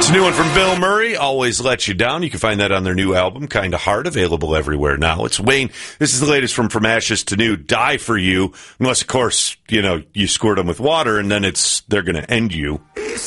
It's a new one from Bill Murray, Always Let You Down. You can find that on their new album, Kinda Hard, available everywhere now. It's Wayne. This is the latest from Ashes to New, Die For You. Unless, of course, you squirt them with water and then they're going to end you.